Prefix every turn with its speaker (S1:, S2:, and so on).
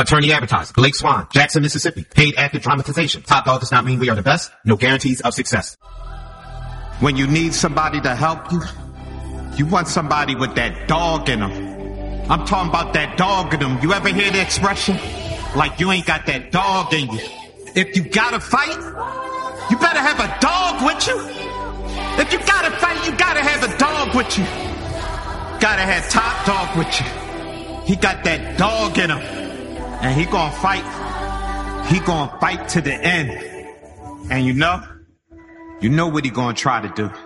S1: Attorney advertiser, Blake Swan, Jackson, Mississippi. Paid active dramatization. Top dog does not mean we are the best. No guarantees of success.
S2: When you need somebody to help you, you want somebody with that dog in them. I'm talking about that dog in them. You ever hear the expression? Like you ain't got that dog in you. If you gotta fight, you better have a dog with you. If you gotta fight, you gotta have a dog with you. Gotta have Top Dog with you. He got that dog in him. And he gonna fight. He gonna fight to the end. And you know what he gonna try to do.